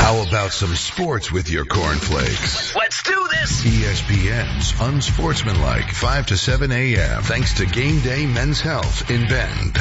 How about some sports with your cornflakes? Let's do this! ESPN's Unsportsmanlike, 5 to 7 a.m. Thanks to Game Day Men's Health in Bend.